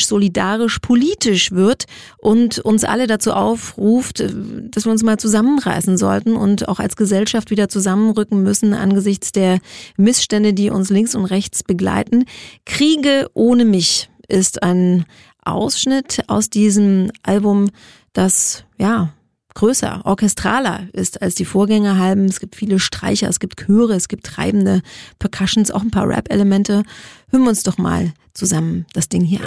solidarisch, politisch wird und uns alle dazu aufruft, dass wir uns mal zusammenreißen sollten und auch als Gesellschaft wieder zusammenrücken müssen angesichts der Missstände, die uns links und rechts begleiten. Kriege ohne mich ist ein Ausschnitt aus diesem Album, das größer, orchestraler ist als die Vorgängeralben. Es gibt viele Streicher, es gibt Chöre, es gibt treibende Percussions, auch ein paar Rap-Elemente. Hören wir uns doch mal zusammen das Ding hier an.